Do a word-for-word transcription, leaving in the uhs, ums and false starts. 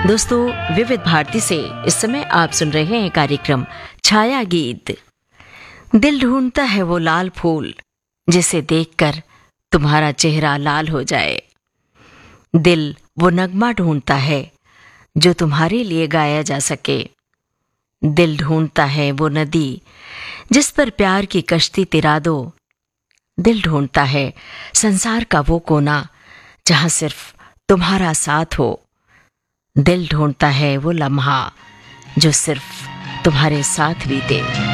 दोस्तों, विविध भारती से इस समय आप सुन रहे हैं कार्यक्रम छाया गीत। दिल ढूंढता है वो लाल फूल जिसे देखकर तुम्हारा चेहरा लाल हो जाए। दिल वो नगमा ढूंढता है जो तुम्हारे लिए गाया जा सके। दिल ढूंढता है वो नदी जिस पर प्यार की कश्ती तिरा दो। दिल ढूंढता है संसार का वो कोना जहां सिर्फ तुम्हारा साथ हो। दिल ढूंढता है वो लम्हा जो सिर्फ तुम्हारे साथ बीते।